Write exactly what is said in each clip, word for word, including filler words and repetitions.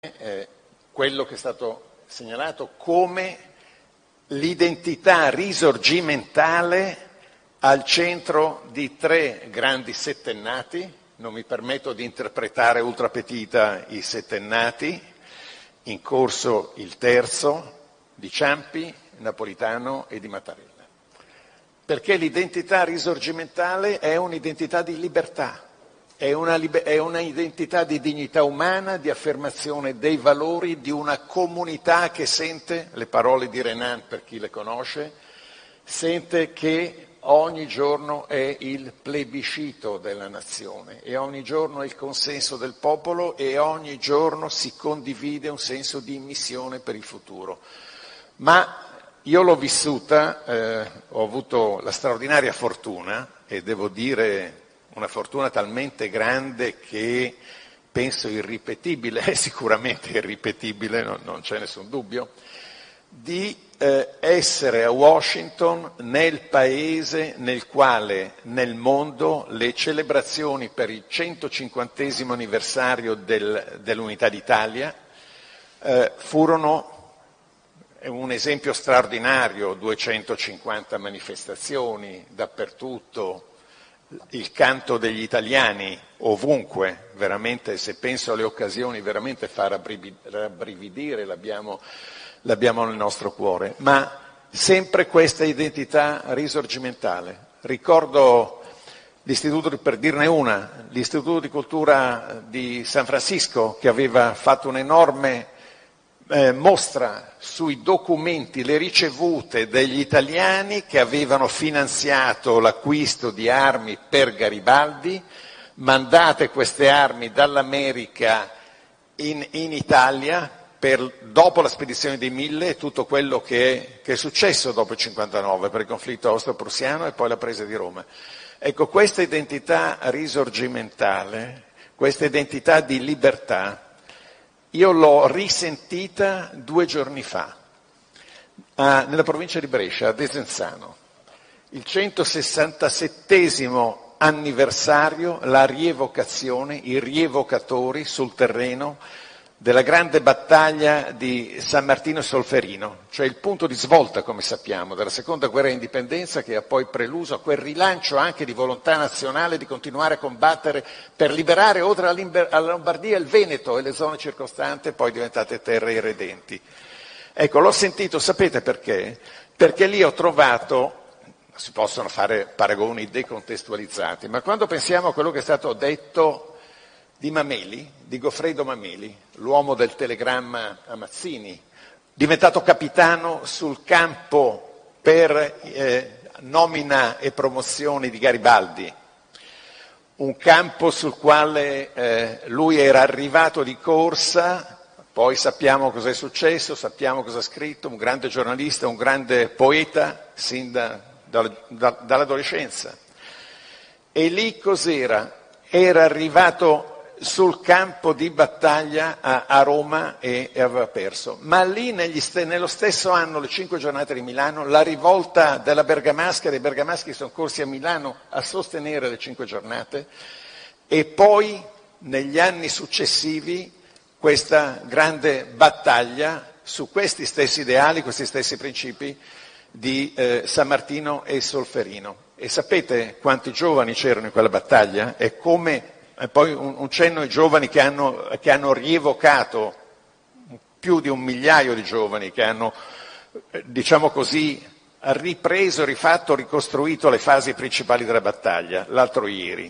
eh, quello che è stato segnalato come l'identità risorgimentale al centro di tre grandi settennati. Non mi permetto di interpretare ultra petita i settennati, in corso il terzo di Ciampi, Napolitano e di Mattarella. Perché l'identità risorgimentale è un'identità di libertà, è una, è una identità di dignità umana, di affermazione dei valori di una comunità che sente, le parole di Renan per chi le conosce, sente che ogni giorno è il plebiscito della nazione e ogni giorno è il consenso del popolo e ogni giorno si condivide un senso di missione per il futuro. Ma io l'ho vissuta, eh, ho avuto la straordinaria fortuna, e devo dire una fortuna talmente grande che penso irripetibile, è sicuramente irripetibile, no, non c'è nessun dubbio, di eh, essere a Washington nel paese nel quale nel mondo le celebrazioni per il centocinquantesimo anniversario del, dell'Unità d'Italia eh, furono un esempio straordinario, duecentocinquanta manifestazioni dappertutto, il canto degli italiani ovunque, veramente, se penso alle occasioni, veramente fa rabbrividire, l'abbiamo, l'abbiamo nel nostro cuore, ma sempre questa identità risorgimentale. Ricordo l'istituto, per dirne una, l'istituto di cultura di San Francisco, che aveva fatto un'enorme Eh, mostra sui documenti, le ricevute degli italiani che avevano finanziato l'acquisto di armi per Garibaldi, mandate queste armi dall'America in, in Italia per, dopo la spedizione dei Mille e tutto quello che è, che è successo dopo il cinquantanove per il conflitto austro-prussiano e poi la presa di Roma. Ecco, questa identità risorgimentale, questa identità di libertà, io l'ho risentita due giorni fa, a, nella provincia di Brescia, a Desenzano, il centosessantasettesimo anniversario, la rievocazione, i rievocatori sul terreno della grande battaglia di San Martino e Solferino, cioè il punto di svolta, come sappiamo, della seconda guerra d'indipendenza che ha poi preluso a quel rilancio anche di volontà nazionale di continuare a combattere per liberare oltre alla Lombardia il Veneto e le zone circostanti, poi diventate terre irredenti. Ecco, l'ho sentito, sapete perché? Perché lì ho trovato, si possono fare paragoni decontestualizzati, ma quando pensiamo a quello che è stato detto di Mameli, di Goffredo Mameli, l'uomo del telegramma a Mazzini, diventato capitano sul campo per eh, nomina e promozioni di Garibaldi, un campo sul quale eh, lui era arrivato di corsa, poi sappiamo cosa è successo, sappiamo cosa ha scritto, un grande giornalista, un grande poeta, sin da, da, da, dall'adolescenza. E lì cos'era? Era arrivato sul campo di battaglia a, a Roma e, e aveva perso. Ma lì negli st- nello stesso anno, le cinque giornate di Milano, la rivolta della Bergamasca, dei bergamaschi sono corsi a Milano a sostenere le cinque giornate, e poi negli anni successivi questa grande battaglia su questi stessi ideali, questi stessi principi di eh, San Martino e Solferino. E sapete quanti giovani c'erano in quella battaglia? E come E poi un, un cenno ai giovani che hanno, che hanno rievocato, più di un migliaio di giovani che hanno, diciamo così, ripreso, rifatto, ricostruito le fasi principali della battaglia, l'altro ieri.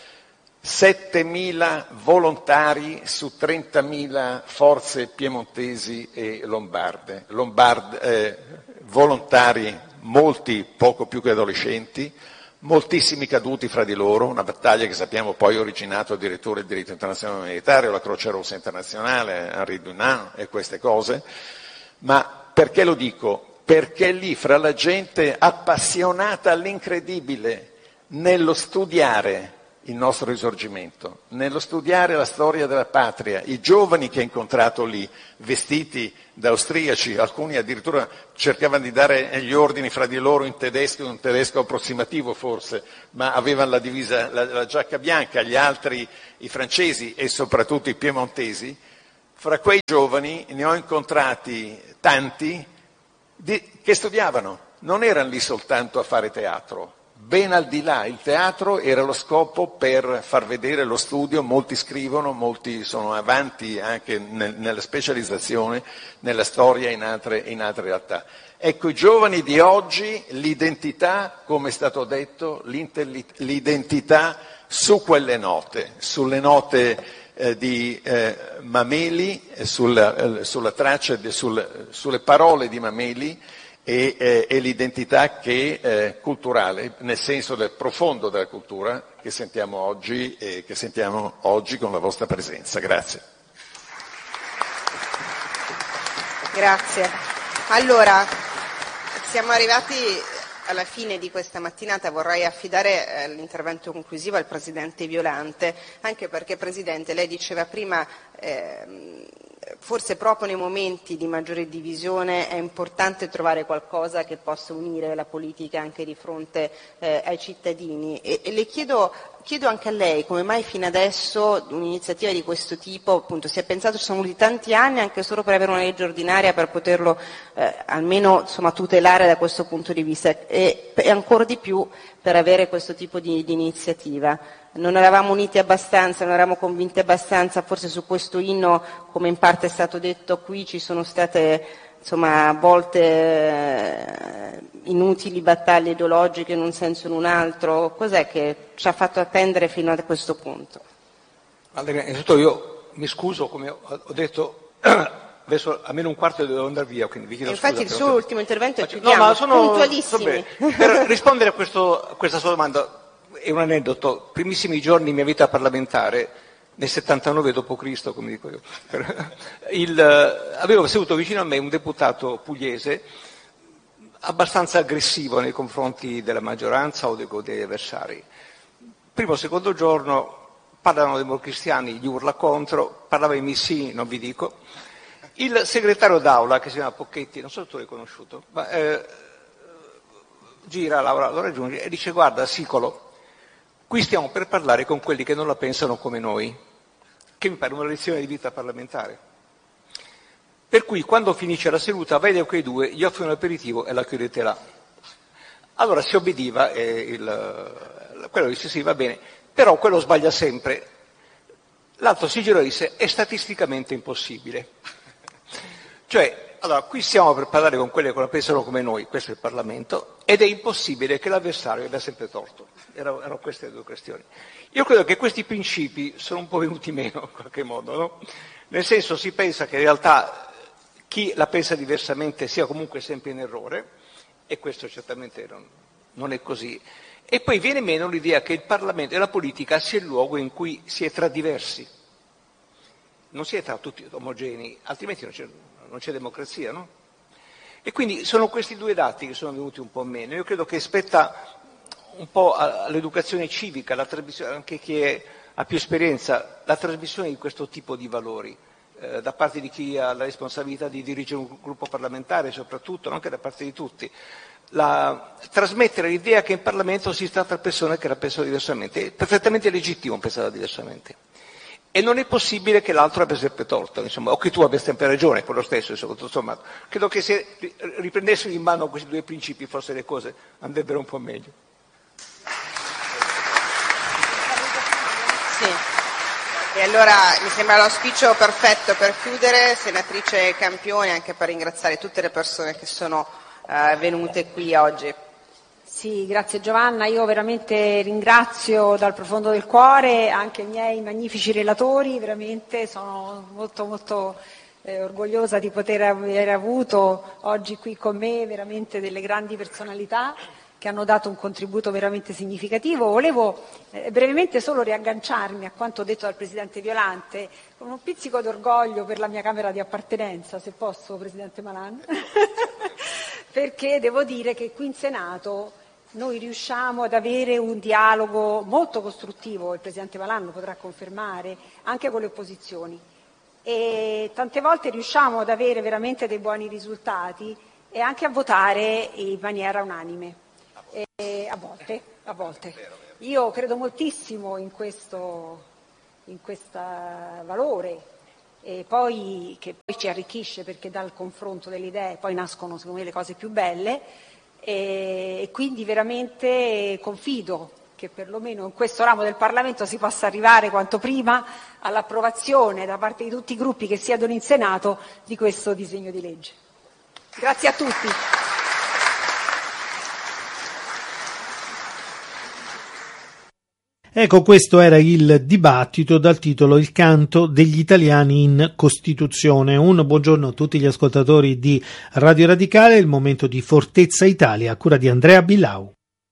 settemila volontari su trentamila forze piemontesi e lombarde, Lombard, eh, volontari, molti poco più che adolescenti, moltissimi caduti fra di loro, una battaglia che sappiamo poi ha originato addirittura il diritto internazionale militare, o la Croce Rossa internazionale, Henri Dunant e queste cose. Ma perché lo dico? Perché lì fra la gente appassionata all'incredibile nello studiare il nostro risorgimento, nello studiare la storia della patria, i giovani che ha incontrato lì, vestiti da austriaci, alcuni addirittura cercavano di dare gli ordini fra di loro in tedesco, un tedesco approssimativo forse, ma avevano la divisa, la, la giacca bianca, gli altri, i francesi e soprattutto i piemontesi, fra quei giovani ne ho incontrati tanti di, che studiavano, non erano lì soltanto a fare teatro, ben al di là. Il teatro era lo scopo per far vedere lo studio, molti scrivono, molti sono avanti anche nel, nella specializzazione, nella storia e in altre, in altre realtà. Ecco, i giovani di oggi, l'identità, come è stato detto, l'identità su quelle note, sulle note eh, di eh, Mameli, sulla, eh, sulla traccia, de, sul, sulle parole di Mameli, e, eh, e l'identità che eh, culturale, nel senso del profondo della cultura che sentiamo oggi e che sentiamo oggi con la vostra presenza. Grazie. Grazie. Allora, siamo arrivati alla fine di questa mattinata. Vorrei affidare eh, l'intervento conclusivo al Presidente Violante, anche perché, Presidente, lei diceva prima eh, forse proprio nei momenti di maggiore divisione è importante trovare qualcosa che possa unire la politica anche di fronte eh, ai cittadini. E, e le chiedo, chiedo anche a lei come mai fino adesso un'iniziativa di questo tipo, appunto, si è pensato, ci sono voluti tanti anni anche solo per avere una legge ordinaria per poterlo eh, almeno insomma, tutelare da questo punto di vista, e, e ancora di più per avere questo tipo di, di iniziativa. Non eravamo uniti abbastanza, non eravamo convinti abbastanza, forse su questo inno, come in parte è stato detto qui, ci sono state insomma, a volte eh, inutili battaglie ideologiche in un senso o in un altro. Cos'è che ci ha fatto attendere fino a questo punto? Allora, innanzitutto io mi scuso, come ho detto, adesso almeno un quarto devo andare via, quindi vi chiedo Infatti scusa. il suo ultimo intervento è No, ma sono puntualissimi. Per rispondere a, questo, a questa sua domanda, è un aneddoto. Primissimi giorni di mia vita parlamentare, nel settantanove dopo Cristo, come dico io, il, avevo seduto vicino a me un deputato pugliese abbastanza aggressivo nei confronti della maggioranza o dei, degli avversari. Primo o secondo giorno parlano democristiani, gli urla contro, parlava i missini, non vi dico. Il segretario d'aula, che si chiama Pocchetti, non so se tu l'hai conosciuto, ma eh, gira, Laura, lo raggiunge e dice: guarda Sicolo, qui stiamo per parlare con quelli che non la pensano come noi, che mi pare una lezione di vita parlamentare. Per cui quando finisce la seduta vai da quei due, gli offri un aperitivo e la chiudete là. Allora si obbediva e il, quello disse sì, va bene, però quello sbaglia sempre. L'altro si girò e disse: è statisticamente impossibile. Cioè, allora, qui stiamo per parlare con quelli che la pensano come noi, questo è il Parlamento, ed è impossibile che l'avversario abbia sempre torto. Erano, erano queste le due questioni. Io credo che questi principi sono un po' venuti meno, in qualche modo, no? Nel senso, si pensa che in realtà chi la pensa diversamente sia comunque sempre in errore, e questo certamente non, non è così. E poi viene meno l'idea che il Parlamento e la politica sia il luogo in cui si è tra diversi. Non si è tra tutti omogenei, altrimenti non c'è, non c'è democrazia, no? E quindi sono questi due dati che sono venuti un po' meno. Io credo che spetta un po' all'educazione civica, la trasmissione, anche chi è, ha più esperienza, la trasmissione di questo tipo di valori, eh, da parte di chi ha la responsabilità di dirigere un gruppo parlamentare, soprattutto, anche da parte di tutti. La, trasmettere l'idea che in Parlamento si sta tra persone che la pensano diversamente. È perfettamente legittimo pensare diversamente. E non è possibile che l'altro abbia sempre torto, insomma, o che tu abbia sempre ragione, per lo stesso, insomma, tutto sommato. Credo che se riprendessero in mano questi due principi, forse le cose andrebbero un po' meglio. Sì. E allora mi sembra l'auspicio perfetto per chiudere, senatrice Campione, anche per ringraziare tutte le persone che sono uh, venute qui oggi. Sì, grazie Giovanna, io veramente ringrazio dal profondo del cuore anche i miei magnifici relatori, veramente sono molto molto eh, orgogliosa di poter aver avuto oggi qui con me veramente delle grandi personalità che hanno dato un contributo veramente significativo. Volevo eh, brevemente solo riagganciarmi a quanto detto dal Presidente Violante, con un pizzico d'orgoglio per la mia Camera di appartenenza, se posso, Presidente Malan, perché devo dire che qui in Senato noi riusciamo ad avere un dialogo molto costruttivo, il Presidente Malan lo potrà confermare, anche con le opposizioni. E tante volte riusciamo ad avere veramente dei buoni risultati e anche a votare in maniera unanime. E a volte, a volte. Io credo moltissimo in questo in questo valore e poi, che poi ci arricchisce perché dal confronto delle idee poi nascono secondo me le cose più belle, e, e quindi veramente confido che perlomeno in questo ramo del Parlamento si possa arrivare quanto prima all'approvazione da parte di tutti i gruppi che siedono in Senato di questo disegno di legge. Grazie a tutti. Ecco, questo era il dibattito dal titolo Il canto degli italiani in Costituzione. Un buongiorno a tutti gli ascoltatori di Radio Radicale, il momento di Fortezza Italia, a cura di Andrea Billau.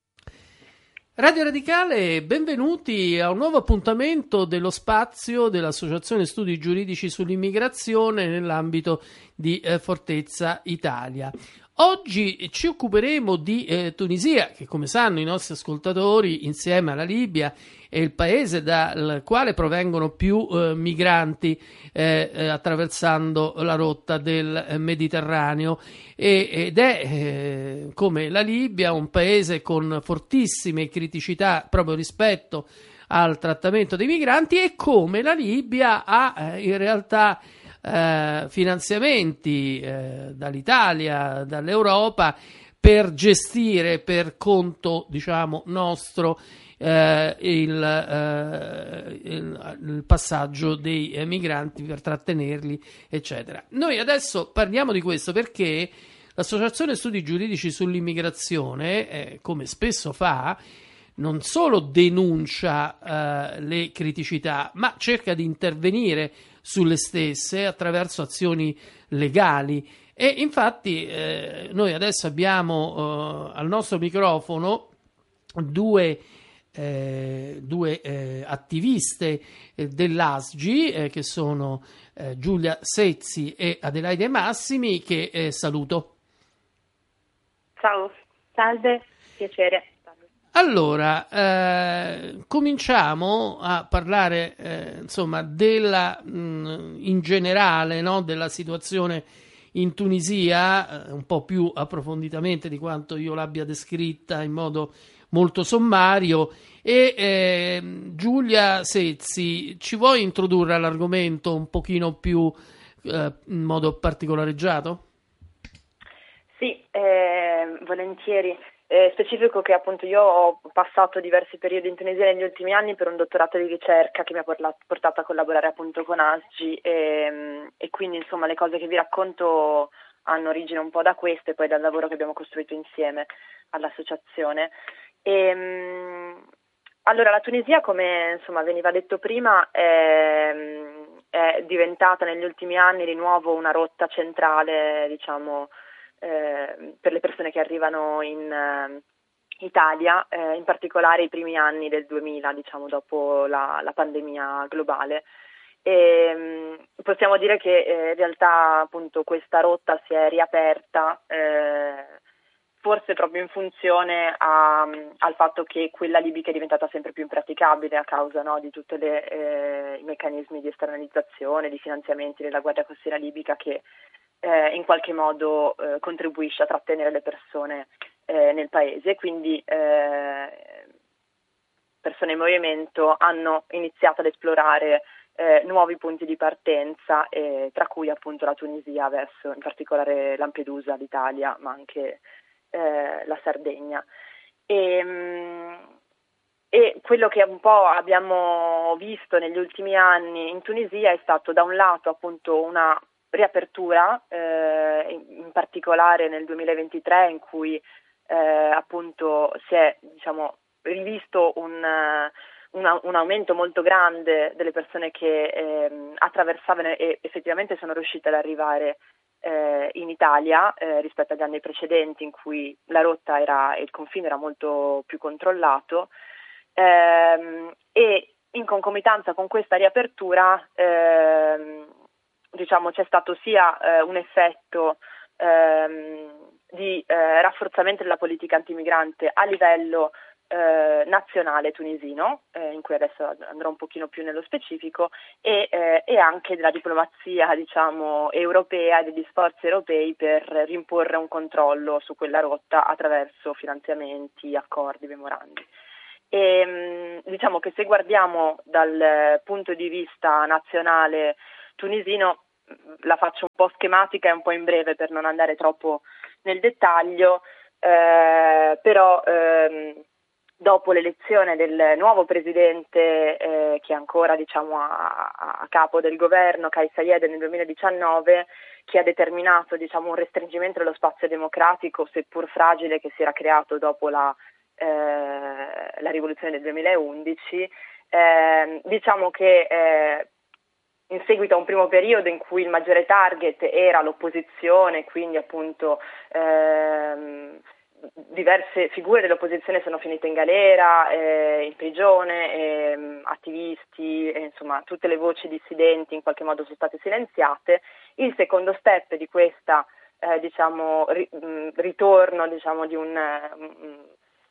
Radio Radicale, benvenuti a un nuovo appuntamento dello spazio dell'Associazione Studi Giuridici sull'Immigrazione nell'ambito di eh, Fortezza Italia. Oggi ci occuperemo di eh, Tunisia, che come sanno i nostri ascoltatori, insieme alla Libia, è il paese dal quale provengono più eh, migranti eh, eh, attraversando la rotta del eh, Mediterraneo, e, ed è eh, come la Libia un paese con fortissime criticità proprio rispetto al trattamento dei migranti, e come la Libia ha eh, in realtà Eh, finanziamenti eh, dall'Italia, dall'Europa, per gestire per conto, diciamo, nostro eh, il, eh, il, il passaggio dei eh, migranti, per trattenerli, eccetera. Noi adesso parliamo di questo perché l'Associazione Studi Giuridici sull'Immigrazione, eh, come spesso fa, non solo denuncia eh, le criticità, ma cerca di intervenire sulle stesse attraverso azioni legali. E infatti eh, noi adesso abbiamo eh, al nostro microfono due, eh, due eh, attiviste eh, dell'A S G I, eh, che sono eh, Giulia Sezzi e Adelaide Massimi, che eh, saluto. Ciao, salve, piacere. Allora, eh, cominciamo a parlare eh, insomma della mh, in generale, no, della situazione in Tunisia, eh, un po' più approfonditamente di quanto io l'abbia descritta in modo molto sommario. E eh, Giulia Sezzi, ci vuoi introdurre all'argomento un pochino più eh, in modo particolareggiato? Sì, eh, volentieri. Eh, specifico che appunto io ho passato diversi periodi in Tunisia negli ultimi anni per un dottorato di ricerca che mi ha portato a collaborare appunto con A S G I, e, e quindi insomma le cose che vi racconto hanno origine un po' da questo e poi dal lavoro che abbiamo costruito insieme all'associazione. E, mh, allora la Tunisia, come insomma veniva detto prima, è, è diventata negli ultimi anni di nuovo una rotta centrale, diciamo, Eh, per le persone che arrivano in eh, Italia, eh, in particolare i primi anni del duemila, diciamo dopo la, la pandemia globale. E, mh, possiamo dire che eh, in realtà appunto questa rotta si è riaperta eh, forse proprio in funzione a, al fatto che quella libica è diventata sempre più impraticabile a causa, no, di tutti eh, i meccanismi di esternalizzazione, di finanziamenti della Guardia Costiera libica che Eh, in qualche modo eh, contribuisce a trattenere le persone eh, nel paese. Quindi eh, persone in movimento hanno iniziato ad esplorare eh, nuovi punti di partenza, eh, tra cui appunto la Tunisia, verso in particolare Lampedusa, l'Italia, ma anche eh, la Sardegna. E, mh, E quello che un po' abbiamo visto negli ultimi anni in Tunisia è stato da un lato appunto una riapertura, eh, in particolare nel duemilaventitré, in cui eh, appunto si è, diciamo, rivisto un, una, un aumento molto grande delle persone che eh, attraversavano e effettivamente sono riuscite ad arrivare eh, in Italia eh, rispetto agli anni precedenti, in cui la rotta era e il confine era molto più controllato, eh, e in concomitanza con questa riapertura eh, diciamo c'è stato sia eh, un effetto ehm, di eh, rafforzamento della politica antimigrante a livello eh, nazionale tunisino, eh, in cui adesso andrò un pochino più nello specifico, e, eh, e anche della diplomazia, diciamo, europea e degli sforzi europei per rimporre un controllo su quella rotta attraverso finanziamenti, accordi, memorandi. E, diciamo che se guardiamo dal punto di vista nazionale tunisino. La faccio un po' schematica e un po' in breve per non andare troppo nel dettaglio, eh, però ehm, dopo l'elezione del nuovo presidente eh, che è ancora diciamo a, a capo del governo, Kais Saied, nel duemiladiciannove, che ha determinato diciamo un restringimento dello spazio democratico, seppur fragile, che si era creato dopo la, eh, la rivoluzione del duemilaundici, eh, diciamo che eh, in seguito a un primo periodo in cui il maggiore target era l'opposizione, quindi appunto ehm, diverse figure dell'opposizione sono finite in galera, eh, in prigione, eh, attivisti, eh, insomma tutte le voci dissidenti in qualche modo sono state silenziate. Il secondo step di questa eh, diciamo ri, mh, ritorno diciamo di un mh,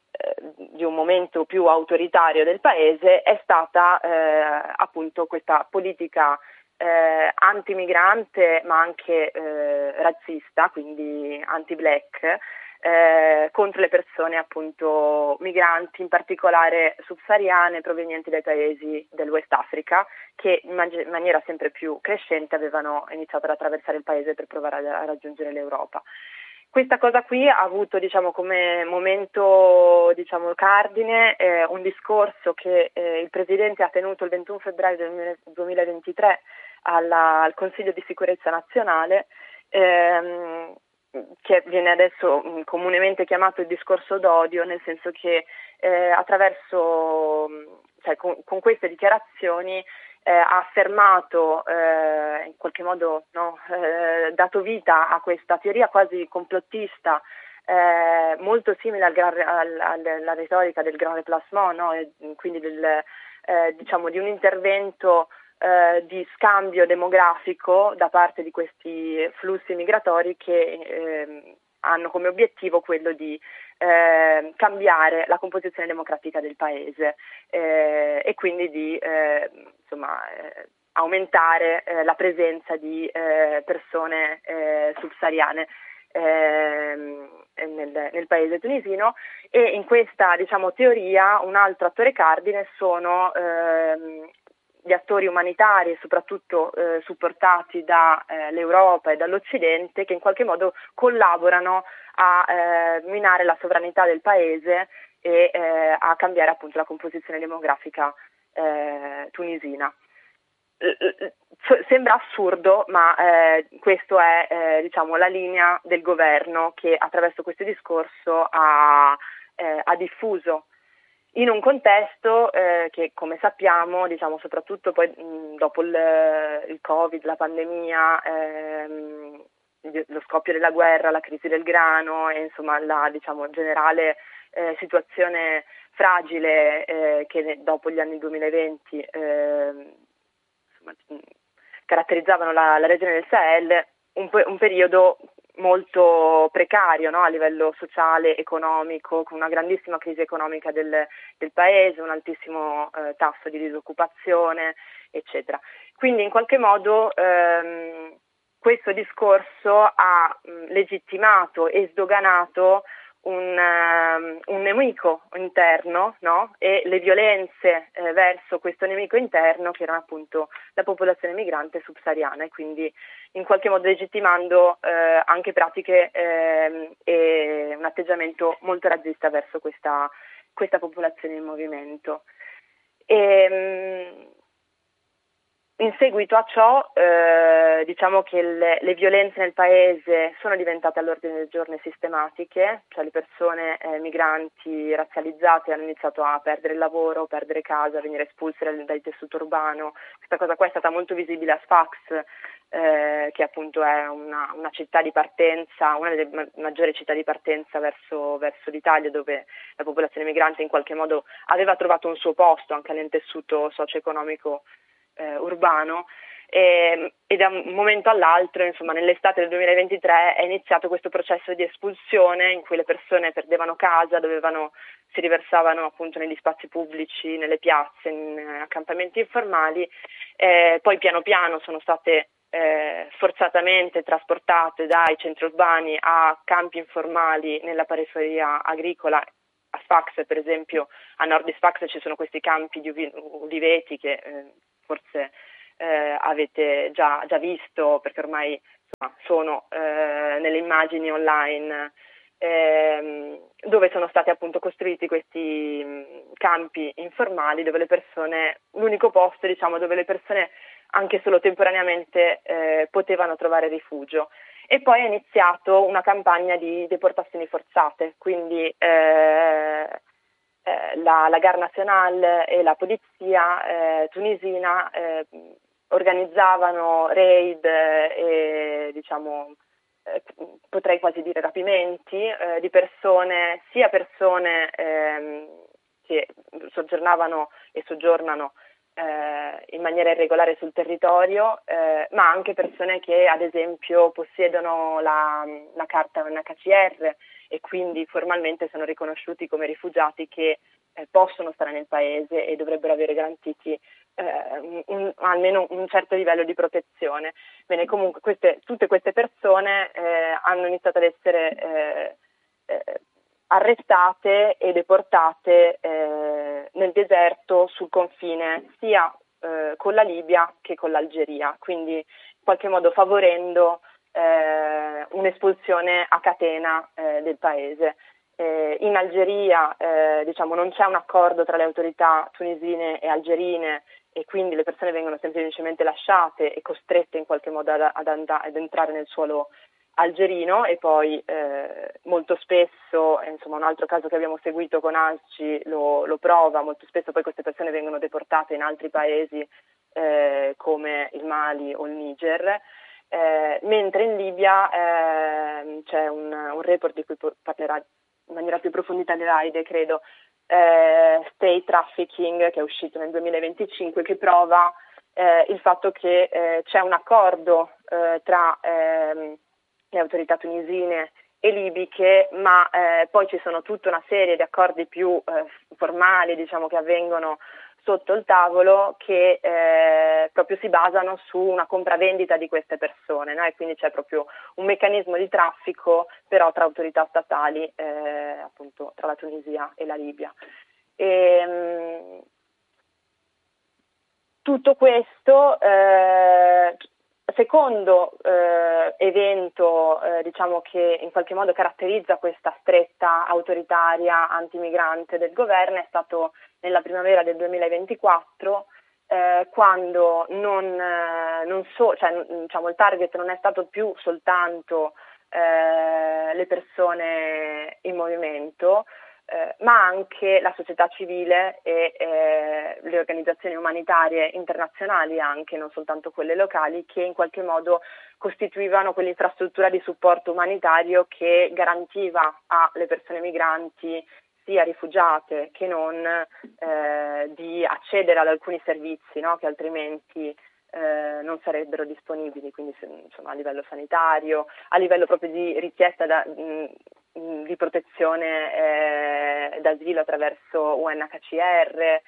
di un momento più autoritario del paese è stata eh, appunto questa politica eh, anti-migrante ma anche eh, razzista, quindi anti-black, eh, contro le persone appunto migranti, in particolare subsahariane provenienti dai paesi del West Africa, che in, man- in maniera sempre più crescente avevano iniziato ad attraversare il paese per provare a, a raggiungere l'Europa. Questa cosa qui ha avuto diciamo come momento diciamo cardine eh, un discorso che eh, il Presidente ha tenuto il ventuno febbraio del duemilaventitré alla, al Consiglio di Sicurezza Nazionale, ehm, che viene adesso mh, comunemente chiamato il discorso d'odio, nel senso che eh, attraverso, cioè con, con queste dichiarazioni Eh, ha affermato, eh, in qualche modo no, eh, dato vita a questa teoria quasi complottista, eh, molto simile al gran, al, alla retorica del Grand Replacement, no? E quindi del, eh, diciamo di un intervento eh, di scambio demografico da parte di questi flussi migratori che eh, hanno come obiettivo quello di eh, cambiare la composizione democratica del paese eh, e quindi di eh, insomma, eh, aumentare eh, la presenza di eh, persone eh, subsahariane eh, nel, nel paese tunisino. E in questa diciamo, teoria un altro attore cardine sono ehm, gli attori umanitari e soprattutto eh, supportati dall'Europa eh, e dall'Occidente, che in qualche modo collaborano a eh, minare la sovranità del paese e eh, a cambiare appunto la composizione demografica eh, tunisina. Sembra assurdo, ma eh, questa è eh, diciamo, la linea del governo che attraverso questo discorso ha, eh, ha diffuso in un contesto eh, che, come sappiamo, diciamo soprattutto poi mh, dopo il, il Covid, la pandemia, ehm, lo scoppio della guerra, la crisi del grano e insomma la diciamo generale eh, situazione fragile eh, che dopo gli anni duemilaventi eh, insomma, caratterizzavano la, la regione del Sahel, un, un periodo molto precario, no? A livello sociale, economico, con una grandissima crisi economica del, del paese, un altissimo eh, tasso di disoccupazione, eccetera. Quindi in qualche modo ehm, questo discorso ha mh, legittimato e sdoganato un, um, un nemico interno, no? E le violenze eh, verso questo nemico interno che era appunto la popolazione migrante subsahariana, e quindi in qualche modo legittimando eh, anche pratiche eh, e un atteggiamento molto razzista verso questa, questa popolazione in movimento. E, mh, in seguito a ciò eh, diciamo che le, le violenze nel paese sono diventate all'ordine del giorno sistematiche, cioè le persone eh, migranti razzializzate hanno iniziato a perdere il lavoro, perdere casa, a venire espulse dal, dal tessuto urbano. Questa cosa qua è stata molto visibile a Sfax, eh, che appunto è una, una città di partenza, una delle ma- maggiori città di partenza verso, verso l'Italia, dove la popolazione migrante in qualche modo aveva trovato un suo posto anche nel tessuto socio-economico Eh, urbano, e, e da un momento all'altro, insomma nell'estate del duemilaventitré è iniziato questo processo di espulsione in cui le persone perdevano casa, dovevano, si riversavano appunto negli spazi pubblici, nelle piazze, in eh, accampamenti informali, eh, poi piano piano sono state eh, forzatamente trasportate dai centri urbani a campi informali nella periferia agricola. A Sfax, per esempio, a nord di Sfax ci sono questi campi di uliveti che eh, forse eh, avete già, già visto, perché ormai insomma, sono eh, nelle immagini online, ehm, dove sono stati appunto costruiti questi mh, campi informali dove le persone, l'unico posto diciamo dove le persone anche solo temporaneamente eh, potevano trovare rifugio. E poi è iniziato una campagna di deportazioni forzate, quindi eh, eh, la, la Garde Nationale e la polizia eh, tunisina eh, organizzavano raid eh, e diciamo eh, potrei quasi dire rapimenti eh, di persone, sia persone ehm, che soggiornavano e soggiornano eh, in maniera irregolare sul territorio, eh, ma anche persone che ad esempio possiedono la, la carta U N H C R e quindi formalmente sono riconosciuti come rifugiati che eh, possono stare nel paese e dovrebbero avere garantiti eh, un, un, almeno un certo livello di protezione. Bene, comunque queste, tutte queste persone eh, hanno iniziato ad essere eh, eh, arrestate e deportate eh, nel deserto sul confine sia eh, con la Libia che con l'Algeria, quindi in qualche modo favorendo eh, un'espulsione a catena eh, del paese. Eh, in Algeria eh, diciamo, non c'è un accordo tra le autorità tunisine e algerine e quindi le persone vengono semplicemente lasciate e costrette in qualche modo ad, ad, and- ad entrare nel suolo algerino e poi eh, molto spesso, insomma un altro caso che abbiamo seguito con ANSCI lo, lo prova, molto spesso poi queste persone vengono deportate in altri paesi eh, come il Mali o il Niger, eh, mentre in Libia eh, c'è un, un report di cui parlerà in maniera più approfondita Neraide, credo, eh, State Trafficking, che è uscito nel duemilaventicinque, che prova eh, il fatto che eh, c'è un accordo eh, tra ehm, le autorità tunisine e libiche, ma eh, poi ci sono tutta una serie di accordi più eh, formali, diciamo, che avvengono sotto il tavolo, che eh, proprio si basano su una compravendita di queste persone, no? E quindi c'è proprio un meccanismo di traffico, però tra autorità statali, eh, appunto tra la Tunisia e la Libia. E, mh, tutto questo eh, secondo eh, evento eh, diciamo che in qualche modo caratterizza questa stretta autoritaria antimigrante del governo è stato nella primavera del duemilaventiquattro, eh, quando non, eh, non so, cioè, diciamo, il target non è stato più soltanto eh, le persone in movimento, eh, ma anche la società civile e eh, le organizzazioni umanitarie internazionali, anche non soltanto quelle locali, che in qualche modo costituivano quell'infrastruttura di supporto umanitario che garantiva alle persone migranti, sia rifugiate che non, eh, di accedere ad alcuni servizi, no, che altrimenti eh, non sarebbero disponibili, quindi insomma a livello sanitario, a livello proprio di richiesta da, mh, di protezione eh, d'asilo attraverso U N H C R,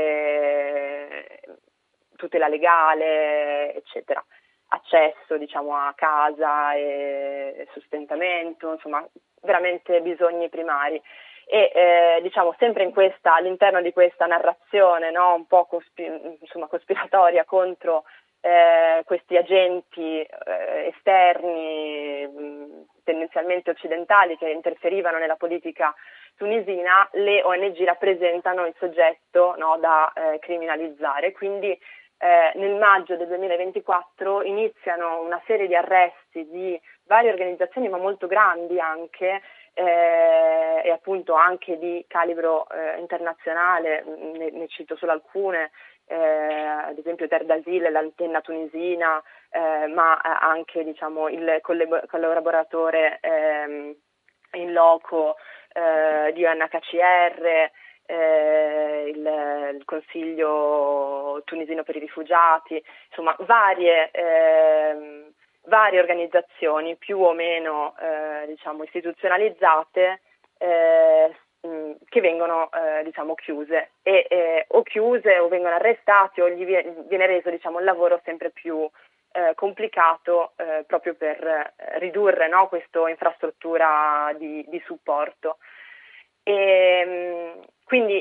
eh, tutela legale, eccetera. Accesso, diciamo, a casa e sostentamento, insomma, veramente bisogni primari. E eh, diciamo sempre in questa, all'interno di questa narrazione, no, un po' cospi- insomma, cospiratoria contro eh, questi agenti eh, esterni, mh, tendenzialmente occidentali, che interferivano nella politica tunisina, le O N G rappresentano il soggetto, no, da eh, criminalizzare. Quindi eh, nel maggio del duemilaventiquattro iniziano una serie di arresti di varie organizzazioni, ma molto grandi anche, Eh, e appunto anche di calibro eh, internazionale, ne, ne cito solo alcune, eh, ad esempio Terre d'Asile, l'antenna tunisina, eh, ma anche diciamo, il collaboratore eh, in loco eh, di U N H C R, eh, il, il Consiglio tunisino per i rifugiati, insomma varie eh, varie organizzazioni più o meno eh, diciamo istituzionalizzate eh, mh, che vengono eh, diciamo chiuse e eh, o chiuse o vengono arrestati o gli viene, viene reso diciamo il lavoro sempre più eh, complicato eh, proprio per eh, ridurre, no, questa infrastruttura di, di supporto. E, mh, quindi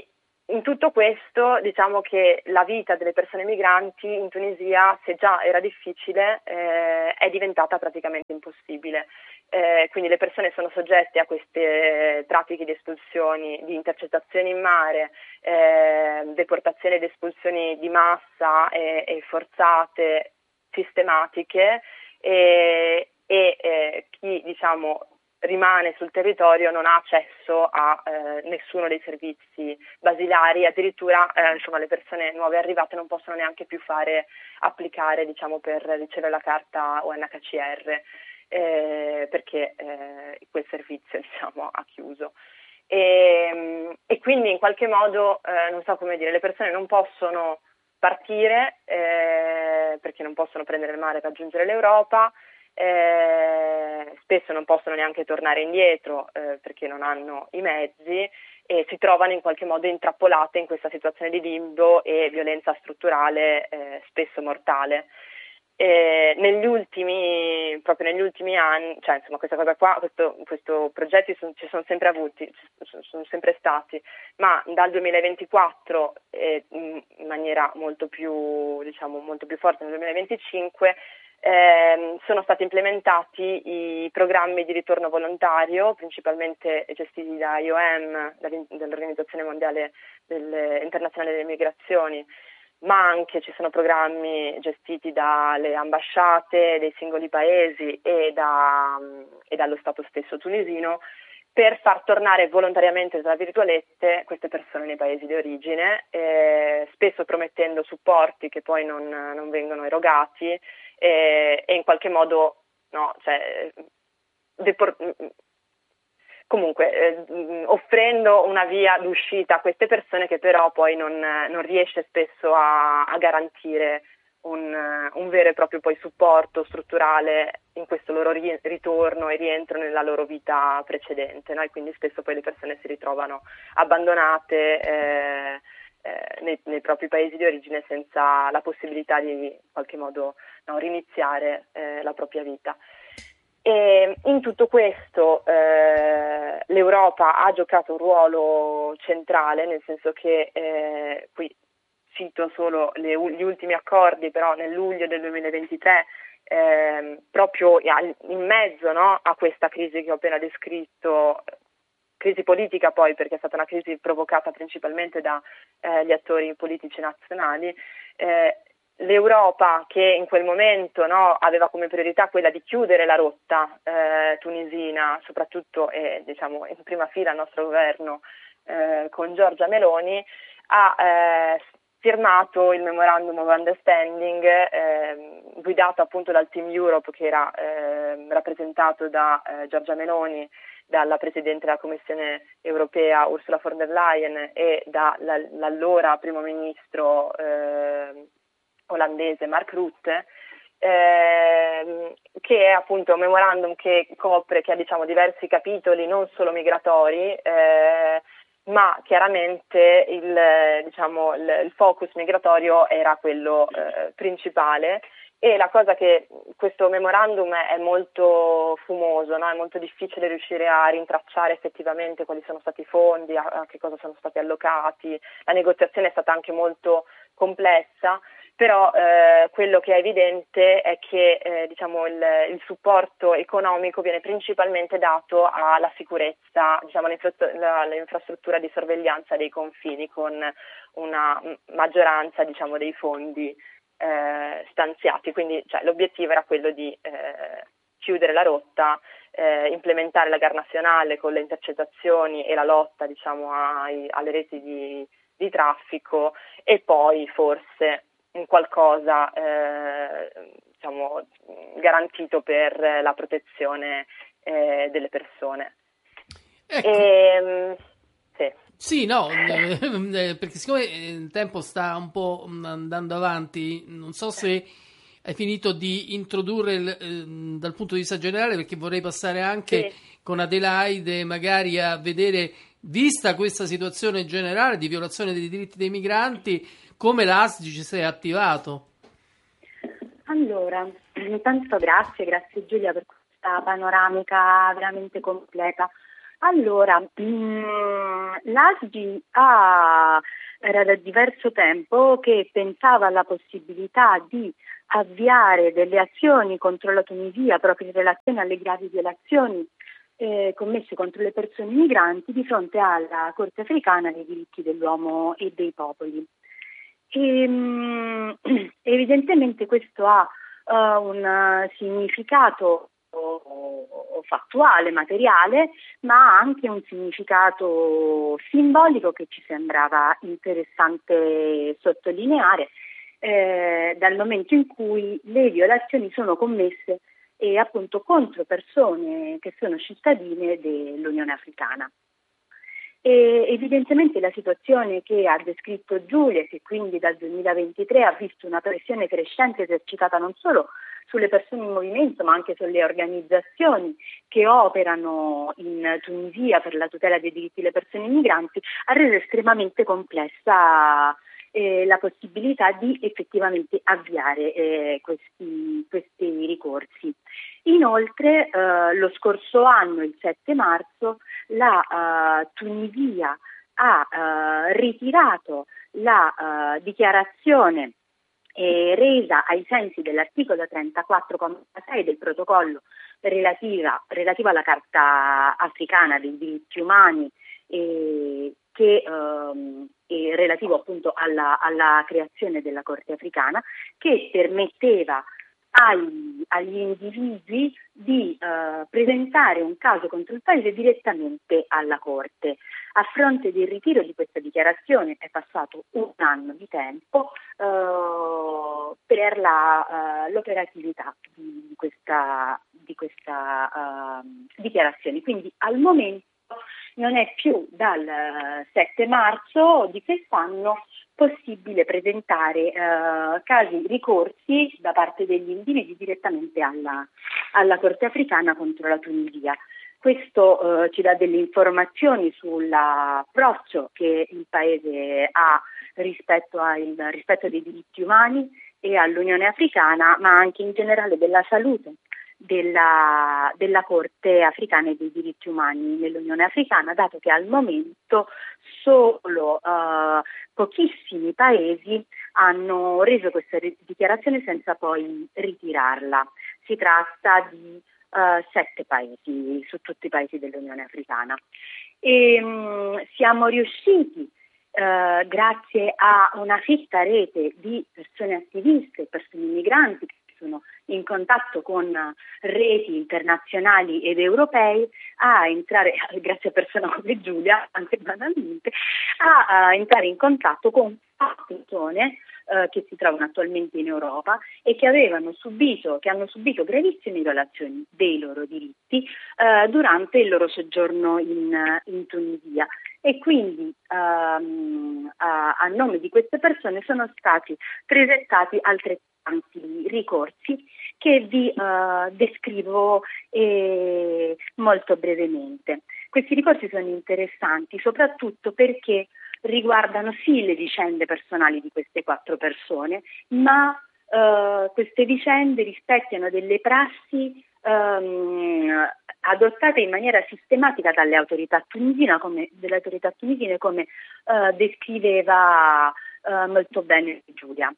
in tutto questo diciamo che la vita delle persone migranti in Tunisia, se già era difficile, eh, è diventata praticamente impossibile. Eh, quindi le persone sono soggette a queste pratiche di espulsioni, di intercettazioni in mare, eh, deportazioni ed espulsioni di massa e, e forzate, sistematiche, e, e eh, chi diciamo rimane sul territorio non ha accesso a eh, nessuno dei servizi basilari, addirittura eh, insomma le persone nuove arrivate non possono neanche più fare applicare diciamo per ricevere la carta U N H C R eh, perché eh, quel servizio diciamo ha chiuso. E, e quindi in qualche modo eh, non so come dire, le persone non possono partire eh, perché non possono prendere il mare per raggiungere l'Europa. Eh, spesso non possono neanche tornare indietro eh, perché non hanno i mezzi e si trovano in qualche modo intrappolate in questa situazione di limbo e violenza strutturale eh, spesso mortale. Eh, negli ultimi, proprio negli ultimi anni, cioè insomma questa cosa qua, questo, questo progetti son, ci sono sempre avuti, ci sono sempre stati, ma dal duemilaventiquattro eh, in maniera molto più, diciamo, molto più forte nel duemilaventicinque Eh, sono stati implementati i programmi di ritorno volontario, principalmente gestiti da I O M, dall'Organizzazione Mondiale del, Internazionale delle Migrazioni, ma anche ci sono programmi gestiti dalle ambasciate dei singoli paesi e, da, e dallo Stato stesso tunisino per far tornare volontariamente, tra virgolette, queste persone nei paesi di origine, eh, spesso promettendo supporti che poi non, non vengono erogati, E, e in qualche modo no, cioè, depor- comunque eh, offrendo una via d'uscita a queste persone che però poi non, non riesce spesso a, a garantire un, un vero e proprio poi supporto strutturale in questo loro ri- ritorno e rientro nella loro vita precedente, no? E quindi spesso poi le persone si ritrovano abbandonate eh, Eh, nei, nei propri paesi di origine senza la possibilità di in qualche modo no, riniziare eh, la propria vita. E in tutto questo eh, l'Europa ha giocato un ruolo centrale, nel senso che eh, qui cito solo le, gli ultimi accordi, però nel luglio del duemilaventitré eh, proprio in mezzo no, a questa crisi che ho appena descritto, crisi politica poi perché è stata una crisi provocata principalmente dagli eh, attori politici nazionali, eh, l'Europa che in quel momento no, aveva come priorità quella di chiudere la rotta eh, tunisina, soprattutto e diciamo in prima fila il nostro governo eh, con Giorgia Meloni, ha eh, firmato il Memorandum of Understanding eh, guidato appunto dal Team Europe che era eh, rappresentato da eh, Giorgia Meloni, dalla Presidente della Commissione europea Ursula von der Leyen e dall'allora Primo Ministro eh, olandese Mark Rutte, eh, che è appunto un memorandum che copre, che ha diciamo diversi capitoli, non solo migratori, eh, ma chiaramente il, diciamo, il, il focus migratorio era quello eh, principale. E la cosa che questo memorandum è molto fumoso, no? È molto difficile riuscire a rintracciare effettivamente quali sono stati i fondi, a, a che cosa sono stati allocati, la negoziazione è stata anche molto complessa, però eh, quello che è evidente è che eh, diciamo, il, il supporto economico viene principalmente dato alla sicurezza, diciamo, all'infrastruttura di sorveglianza dei confini con una maggioranza diciamo, dei fondi Eh, stanziati, quindi cioè, l'obiettivo era quello di eh, chiudere la rotta, eh, implementare la Guardia Nazionale con le intercettazioni e la lotta diciamo, ai, alle reti di, di traffico e poi forse un qualcosa eh, diciamo, garantito per la protezione eh, delle persone. Ecco. E, sì. Sì, no, eh, perché siccome il tempo sta un po' andando avanti, non so se hai finito di introdurre il, eh, dal punto di vista generale, perché vorrei passare anche sì. con Adelaide magari a vedere, vista questa situazione generale di violazione dei diritti dei migranti, come l'A S D I si è attivato. Allora, intanto grazie, grazie Giulia per questa panoramica veramente completa. Allora, mh, l'A S G I ha, era da diverso tempo che pensava alla possibilità di avviare delle azioni contro la Tunisia proprio in relazione alle gravi violazioni eh, commesse contro le persone migranti di fronte alla Corte africana dei diritti dell'uomo e dei popoli. E, mh, evidentemente questo ha uh, un significato fattuale, materiale, ma anche un significato simbolico che ci sembrava interessante sottolineare eh, dal momento in cui le violazioni sono commesse e appunto contro persone che sono cittadine dell'Unione Africana. E evidentemente la situazione che ha descritto Giulia, che quindi dal duemilaventitré ha visto una pressione crescente esercitata non solo sulle persone in movimento ma anche sulle organizzazioni che operano in Tunisia per la tutela dei diritti delle persone migranti, ha reso estremamente complessa eh, la possibilità di effettivamente avviare eh, questi, questi ricorsi. Inoltre eh, lo scorso anno, il sette marzo, la uh, Tunisia ha uh, ritirato la uh, dichiarazione eh, resa ai sensi dell'articolo trentaquattro comma sei del protocollo relativa, relativo alla Carta africana dei diritti umani eh, che um, è relativo appunto alla, alla creazione della Corte africana, che permetteva Ai, agli individui di uh, presentare un caso contro il paese direttamente alla Corte. A fronte del ritiro di questa dichiarazione è passato un anno di tempo uh, per la, uh, l'operatività di, di questa, di questa uh, dichiarazione. Quindi al momento non è più dal sette marzo di quest'anno possibile presentare eh, casi ricorsi da parte degli individui direttamente alla, alla Corte africana contro la Tunisia. Questo eh, ci dà delle informazioni sull'approccio che il Paese ha rispetto al rispetto dei diritti umani e all'Unione Africana, ma anche in generale della salute della, della Corte africana e dei diritti umani nell'Unione Africana, dato che al momento solo uh, pochissimi paesi hanno reso questa dichiarazione senza poi ritirarla. Si tratta di uh, sette paesi su tutti i paesi dell'Unione Africana. E, um, siamo riusciti Uh, grazie a una fitta rete di persone attiviste, persone migranti che sono in contatto con reti internazionali ed europei, a entrare, grazie a persone come Giulia, anche banalmente, a, a entrare in contatto con persone uh, che si trovano attualmente in Europa e che avevano subito, che hanno subito gravissime violazioni dei loro diritti uh, durante il loro soggiorno in, in Tunisia. E quindi um, a, a nome di queste persone sono stati presentati altrettanti ricorsi che vi uh, descrivo eh, molto brevemente. Questi ricorsi sono interessanti soprattutto perché riguardano sì le vicende personali di queste quattro persone, ma uh, queste vicende rispecchiano delle prassi um, adottate in maniera sistematica dalle autorità tunisine, come, delle autorità tunisine, come uh, descriveva uh, molto bene Giulia.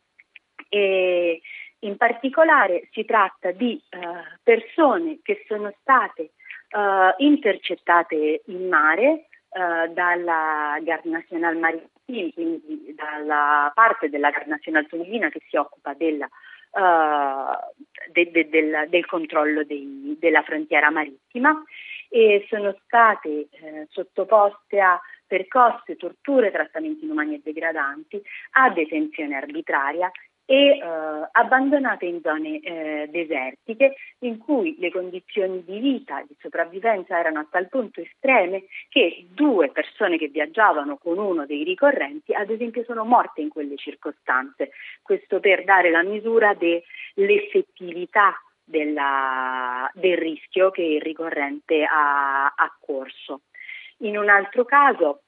E in particolare si tratta di uh, persone che sono state uh, intercettate in mare uh, dalla Garde Nationale Maritime, quindi dalla parte della Garde Nationale tunisina che si occupa della Uh, de, de, del, del controllo dei, della frontiera marittima, e sono state eh, sottoposte a percosse, torture, trattamenti inumani e degradanti, a detenzione arbitraria e eh, abbandonate in zone eh, desertiche in cui le condizioni di vita, di sopravvivenza erano a tal punto estreme che due persone che viaggiavano con uno dei ricorrenti ad esempio sono morte in quelle circostanze. Questo per dare la misura dell'effettività della, del rischio che il ricorrente ha, ha corso. In un altro caso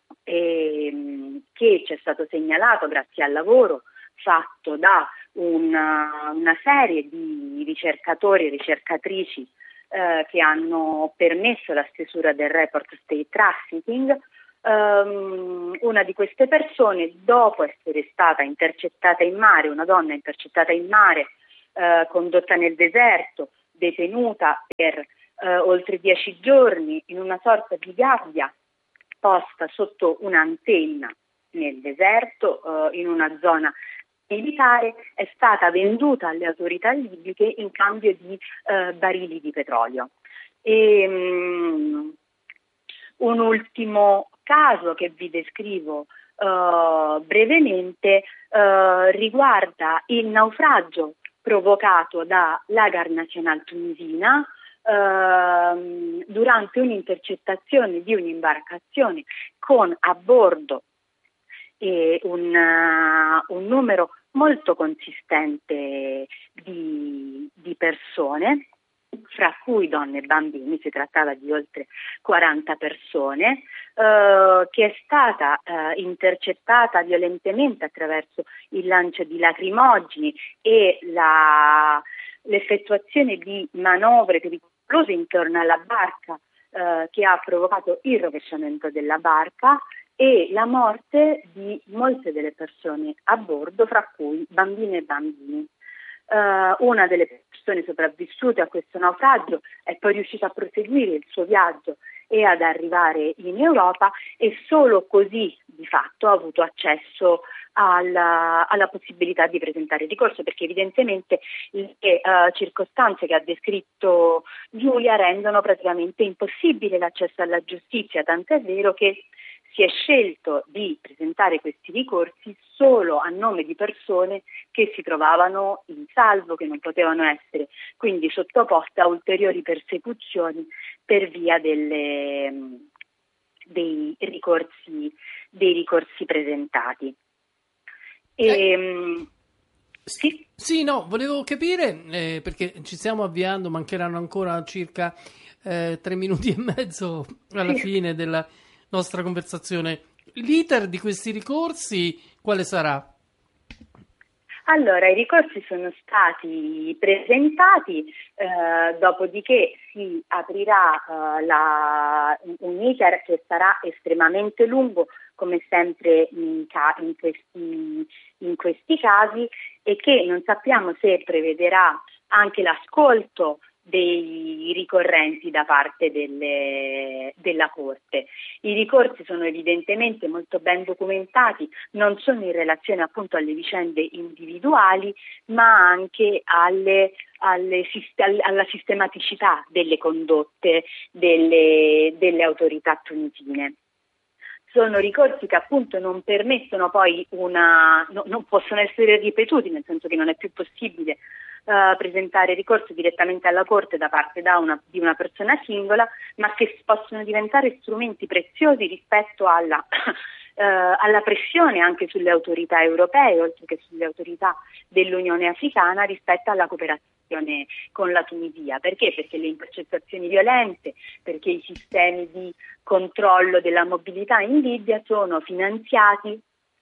ehm, che ci è stato segnalato grazie al lavoro fatto da una, una serie di ricercatori e ricercatrici eh, che hanno permesso la stesura del report State Trafficking. Um, una di queste persone, dopo essere stata intercettata in mare, una donna intercettata in mare, uh, condotta nel deserto, detenuta per uh, oltre dieci giorni in una sorta di gabbia posta sotto un'antenna nel deserto, uh, in una zona militare, è stata venduta alle autorità libiche in cambio di uh, barili di petrolio. E, um, un ultimo caso che vi descrivo uh, brevemente uh, riguarda il naufragio provocato dalla Garde Nationale tunisina uh, durante un'intercettazione di un'imbarcazione con a bordo eh, un, uh, un numero molto consistente di, di persone, fra cui donne e bambini. Si trattava di oltre quaranta persone, eh, che è stata eh, intercettata violentemente attraverso il lancio di lacrimogeni e la, l'effettuazione di manovre pericolose intorno alla barca, eh, che ha provocato il rovesciamento della barca e la morte di molte delle persone a bordo, fra cui bambine e bambini. Uh, una delle persone sopravvissute a questo naufragio è poi riuscita a proseguire il suo viaggio e ad arrivare in Europa, e solo così di fatto ha avuto accesso alla, alla possibilità di presentare ricorso, perché evidentemente le uh, circostanze che ha descritto Giulia rendono praticamente impossibile l'accesso alla giustizia, tant'è vero che si è scelto di presentare questi ricorsi solo a nome di persone che si trovavano in salvo, che non potevano essere quindi sottoposte a ulteriori persecuzioni per via delle, dei ricorsi, dei ricorsi presentati. E, eh. sì? Sì, no, volevo capire, eh, perché ci stiamo avviando, mancheranno ancora circa eh, tre minuti e mezzo alla sì. fine della nostra conversazione. L'iter di questi ricorsi quale sarà? Allora, i ricorsi sono stati presentati, eh, dopodiché si aprirà eh, la, un iter che sarà estremamente lungo, come sempre in, ca- in, questi, in questi casi, e che non sappiamo se prevederà anche l'ascolto dei ricorrenti da parte delle, della Corte. I ricorsi sono evidentemente molto ben documentati, non solo in relazione appunto alle vicende individuali, ma anche alle, alle, alla sistematicità delle condotte delle, delle autorità tunisine. Sono ricorsi che appunto non permettono poi una, no, non possono essere ripetuti, nel senso che non è più possibile uh, presentare ricorso direttamente alla Corte da parte da una, di una persona singola, ma che possono diventare strumenti preziosi rispetto alla, uh, alla pressione anche sulle autorità europee, oltre che sulle autorità dell'Unione Africana, rispetto alla cooperazione con la Tunisia. Perché? Perché le intercettazioni violente, perché i sistemi di controllo della mobilità in Libia sono finanziati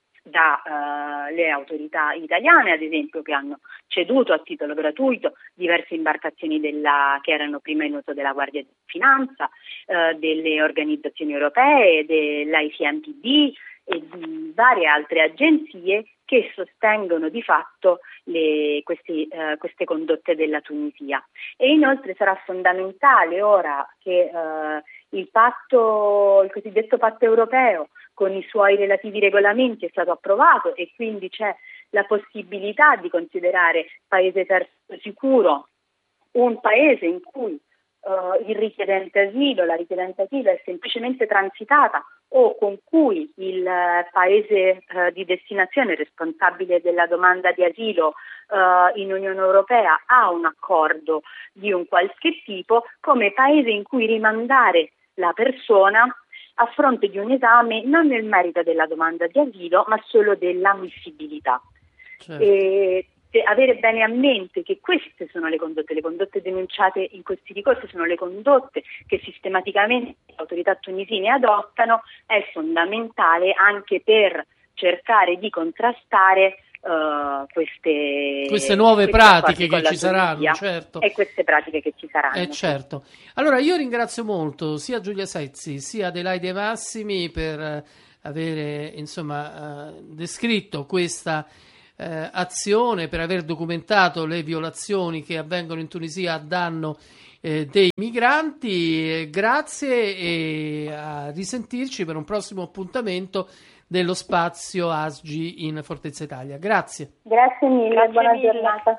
dalle uh, autorità italiane, ad esempio, che hanno ceduto a titolo gratuito diverse imbarcazioni della, che erano prima in uso della Guardia di Finanza, uh, delle organizzazioni europee, dell'I C M P D e di varie altre agenzie che sostengono di fatto le, questi, uh, queste condotte della Tunisia. E inoltre sarà fondamentale ora che uh, il patto, il cosiddetto patto europeo, con i suoi relativi regolamenti, è stato approvato, e quindi c'è la possibilità di considerare paese terzo sicuro un paese in cui uh, il richiedente asilo, la richiedente asilo è semplicemente transitata, o con cui il uh, paese uh, di destinazione responsabile della domanda di asilo uh, in Unione Europea ha un accordo di un qualche tipo, come paese in cui rimandare la persona a fronte di un esame non nel merito della domanda di asilo, ma solo dell'ammissibilità. Certo. E avere bene a mente che queste sono le condotte, le condotte denunciate in questi ricorsi sono le condotte che sistematicamente le autorità tunisine adottano, è fondamentale anche per cercare di contrastare uh, queste, queste nuove queste pratiche che ci saranno, certo. E queste pratiche che ci saranno. Eh, certo. Allora io ringrazio molto sia Giulia Sezzi sia Adelaide Massimi per avere insomma uh, descritto questa uh, azione, per aver documentato le violazioni che avvengono in Tunisia a danno eh, dei migranti. Grazie e a risentirci per un prossimo appuntamento dello spazio A S G I in Fortezza Italia. Grazie. Grazie mille, Grazie buona mille. giornata.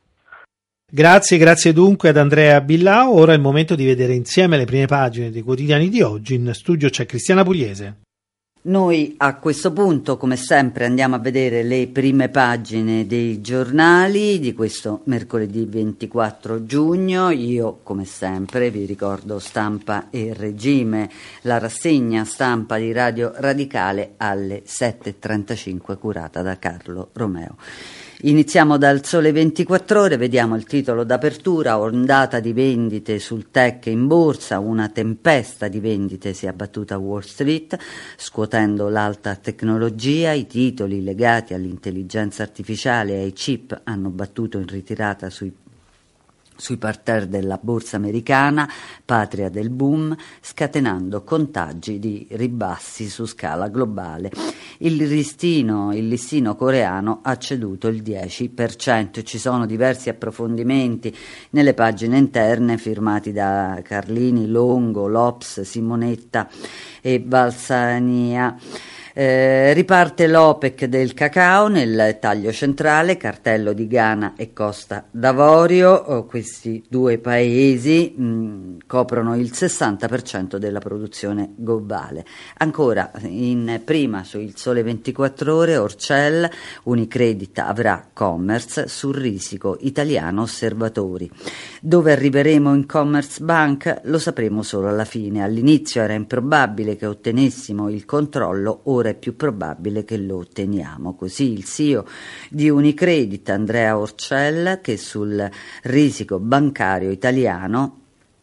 Grazie, grazie dunque ad Andrea Billau. Ora è il momento di vedere insieme le prime pagine dei quotidiani di oggi. In studio c'è Cristiana Pugliese. Noi a questo punto, come sempre, andiamo a vedere le prime pagine dei giornali di questo mercoledì ventiquattro giugno. Io, come sempre, vi ricordo Stampa e Regime, la rassegna stampa di Radio Radicale alle sette e trentacinque, curata da Carlo Romeo. Iniziamo dal Sole ventiquattro Ore, vediamo il titolo d'apertura: ondata di vendite sul tech in borsa, una tempesta di vendite si è abbattuta a Wall Street, scuotendo l'alta tecnologia. I titoli legati all'intelligenza artificiale e ai chip hanno battuto in ritirata sui sui parterre della borsa americana, patria del boom, scatenando contagi di ribassi su scala globale. Il listino, il listino coreano ha ceduto il dieci per cento. Ci sono diversi approfondimenti nelle pagine interne firmati da Carlini, Longo, Lops, Simonetta e Balsania. Eh, riparte l'OPEC del cacao nel taglio centrale, cartello di Ghana e Costa d'Avorio. Oh, questi due paesi mh, coprono il sessanta per cento della produzione globale. Ancora in prima su Il Sole ventiquattro Ore, Orcel, Unicredit avrà Commerce, sul risico italiano osservatori. Dove arriveremo in Commerce Bank lo sapremo solo alla fine. All'inizio era improbabile che ottenessimo il controllo, ora è più probabile che lo otteniamo. Così il C E O di Unicredit, Andrea Orcel, che sul risico bancario italiano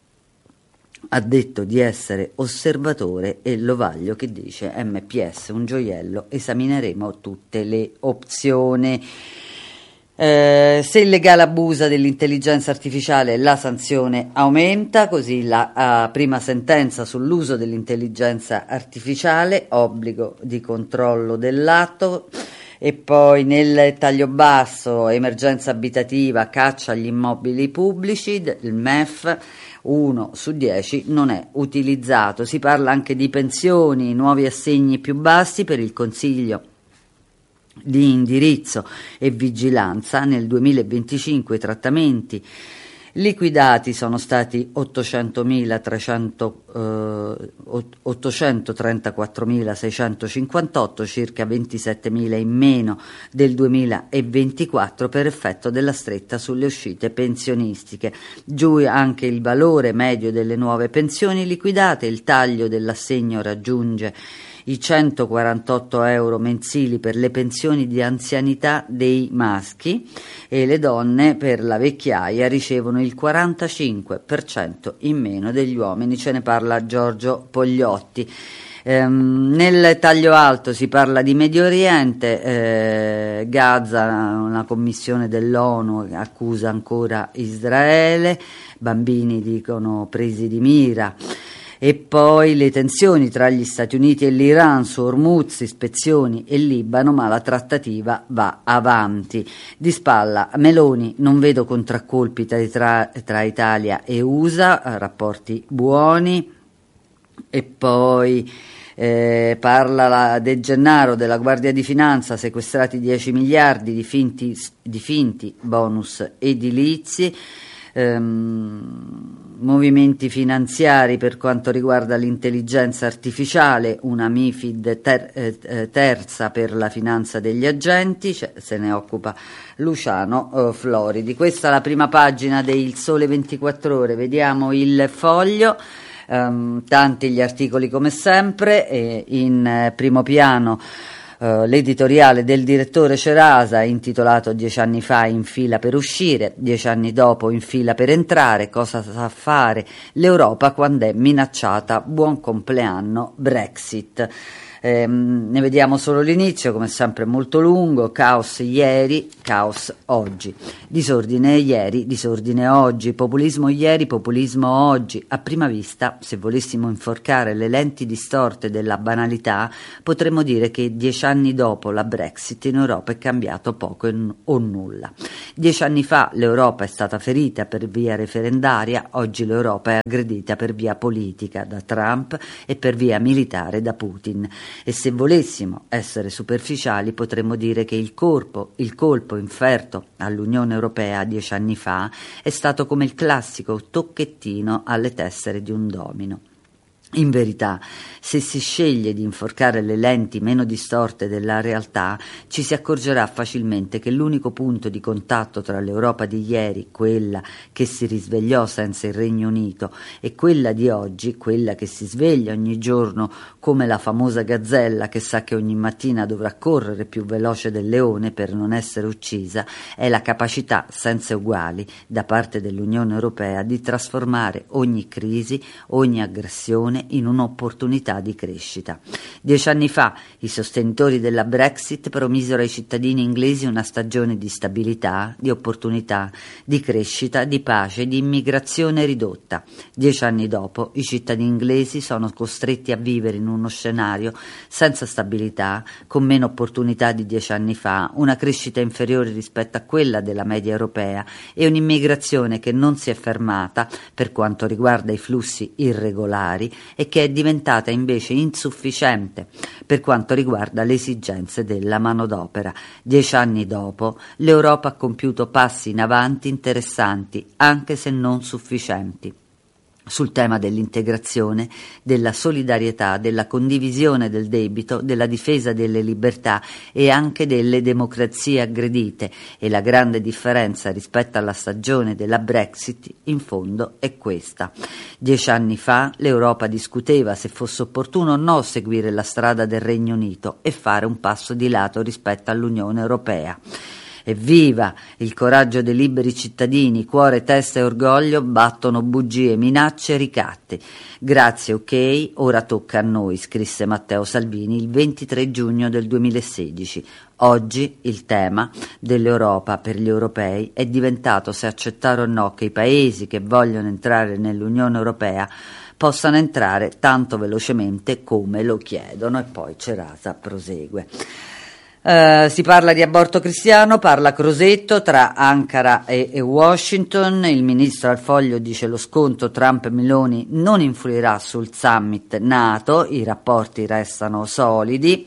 ha detto di essere osservatore, e Lovaglio che dice M P S un gioiello, esamineremo tutte le opzioni. Eh, se il legale abusa dell'intelligenza artificiale la sanzione aumenta, così la uh, prima sentenza sull'uso dell'intelligenza artificiale, obbligo di controllo dell'atto. E poi nel taglio basso, emergenza abitativa, caccia agli immobili pubblici, il M E F uno su dieci non è utilizzato. Si parla anche di pensioni, nuovi assegni più bassi per il Consiglio di indirizzo e vigilanza. Nel duemilaventicinque i trattamenti liquidati sono stati ottocentotrentaquattromilaseicentocinquantotto, circa ventisettemila in meno del duemilaventiquattro per effetto della stretta sulle uscite pensionistiche. Giù anche il valore medio delle nuove pensioni liquidate, il taglio dell'assegno raggiunge i centoquarantotto euro mensili per le pensioni di anzianità dei maschi, e le donne per la vecchiaia ricevono il quarantacinque per cento in meno degli uomini. Ce ne parla Giorgio Pogliotti. Ehm, nel taglio alto si parla di Medio Oriente, eh, Gaza, una commissione dell'ONU accusa ancora Israele, bambini dicono presi di mira. E poi le tensioni tra gli Stati Uniti e l'Iran su Hormuz, ispezioni e Libano, ma la trattativa va avanti. Di spalla Meloni, non vedo contraccolpi tra, tra Italia e U S A, rapporti buoni. E poi eh, parla la De Gennaro della Guardia di Finanza, sequestrati dieci miliardi di finti, di finti bonus edilizi. Ehm, movimenti finanziari per quanto riguarda l'intelligenza artificiale, una MiFID ter, eh, terza per la finanza degli agenti, cioè, se ne occupa Luciano eh, Floridi. Questa è la prima pagina del Sole ventiquattro Ore. Vediamo il Foglio, ehm, tanti gli articoli come sempre, e in eh, primo piano Uh, l'editoriale del direttore Cerasa, intitolato Dieci anni fa in fila per uscire, dieci anni dopo in fila per entrare, cosa sa fare l'Europa quando è minacciata, buon compleanno Brexit. Eh, ne vediamo solo l'inizio, come sempre molto lungo. Caos ieri, caos oggi. Disordine ieri, disordine oggi. Populismo ieri, populismo oggi. A prima vista, se volessimo inforcare le lenti distorte della banalità, potremmo dire che dieci anni dopo la Brexit in Europa è cambiato poco o nulla. Dieci anni fa l'Europa è stata ferita per via referendaria, oggi l'Europa è aggredita per via politica da Trump e per via militare da Putin. E se volessimo essere superficiali potremmo dire che il colpo, il colpo inferto all'Unione Europea dieci anni fa è stato come il classico tocchettino alle tessere di un domino. In verità, se si sceglie di inforcare le lenti meno distorte della realtà, ci si accorgerà facilmente che l'unico punto di contatto tra l'Europa di ieri, quella che si risvegliò senza il Regno Unito, e quella di oggi, quella che si sveglia ogni giorno come la famosa gazzella che sa che ogni mattina dovrà correre più veloce del leone per non essere uccisa, è la capacità senza uguali da parte dell'Unione Europea di trasformare ogni crisi, ogni aggressione in un'opportunità di crescita. Dieci anni fa i sostenitori della Brexit promisero ai cittadini inglesi una stagione di stabilità, di opportunità, di crescita, di pace, di immigrazione ridotta. Dieci anni dopo i cittadini inglesi sono costretti a vivere in uno scenario senza stabilità, con meno opportunità di dieci anni fa, una crescita inferiore rispetto a quella della media europea e un'immigrazione che non si è fermata per quanto riguarda i flussi irregolari e che è diventata invece insufficiente per quanto riguarda le esigenze della manodopera. Dieci anni dopo, l'Europa ha compiuto passi in avanti interessanti, anche se non sufficienti, sul tema dell'integrazione, della solidarietà, della condivisione del debito, della difesa delle libertà e anche delle democrazie aggredite, e la grande differenza rispetto alla stagione della Brexit in fondo è questa. Dieci anni fa l'Europa discuteva se fosse opportuno o no seguire la strada del Regno Unito e fare un passo di lato rispetto all'Unione Europea. Evviva! Il coraggio dei liberi cittadini, cuore, testa e orgoglio battono bugie, minacce e ricatti. Grazie, ok, ora tocca a noi, scrisse Matteo Salvini il ventitré giugno del duemilasedici. Oggi il tema dell'Europa per gli europei è diventato se accettare o no che i paesi che vogliono entrare nell'Unione Europea possano entrare tanto velocemente come lo chiedono. E poi Cerasa prosegue. Uh, si parla di aborto cristiano, parla Crosetto, tra Ankara e, e Washington. Il ministro al Foglio dice: lo scontro Trump-Meloni non influirà sul summit NATO, i rapporti restano solidi.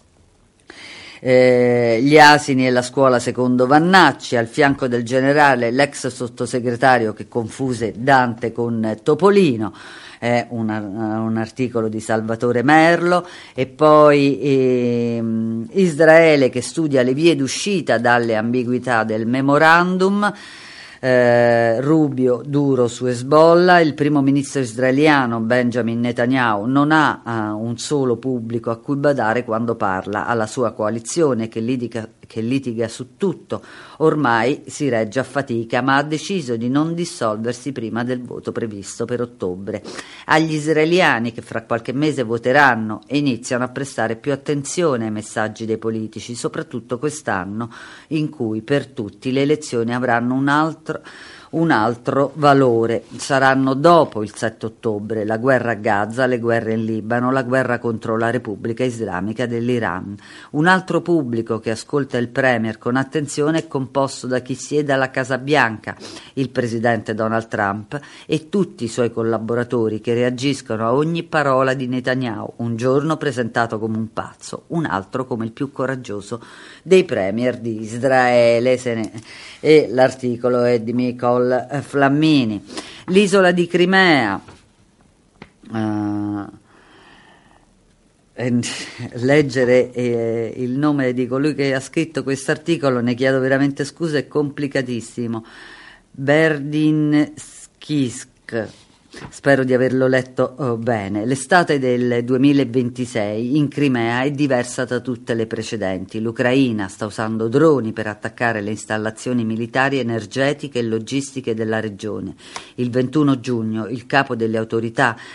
Eh, gli asini e la scuola secondo Vannacci, al fianco del generale l'ex sottosegretario che confuse Dante con Topolino. È una, un articolo di Salvatore Merlo. E poi eh, Israele che studia le vie d'uscita dalle ambiguità del memorandum. Eh, Rubio duro su Hezbollah. Il primo ministro israeliano Benjamin Netanyahu non ha uh, un solo pubblico a cui badare quando parla alla sua coalizione che litiga, che litiga su tutto, ormai si regge a fatica, ma ha deciso di non dissolversi prima del voto previsto per ottobre. Agli israeliani che fra qualche mese voteranno e iniziano a prestare più attenzione ai messaggi dei politici, soprattutto quest'anno in cui per tutti le elezioni avranno un altro un altro valore. Saranno dopo il sette ottobre la guerra a Gaza, le guerre in Libano, la guerra contro la Repubblica Islamica dell'Iran. Un altro pubblico che ascolta il Premier con attenzione è composto da chi siede alla Casa Bianca, il presidente Donald Trump e tutti i suoi collaboratori che reagiscono a ogni parola di Netanyahu, un giorno presentato come un pazzo, un altro come il più coraggioso dei premier di Israele. Se ne... E l'articolo è di Nicole Flammini. L'isola di Crimea. Uh, leggere eh, il nome di colui che ha scritto questo articolo, ne chiedo veramente scusa, è complicatissimo. Berdinskisk. Spero di averlo letto oh, bene. L'estate del duemilaventisei in Crimea è diversa da tutte le precedenti. L'Ucraina sta usando droni per attaccare le installazioni militari, energetiche e logistiche della regione. Il ventuno giugno il capo delle autorità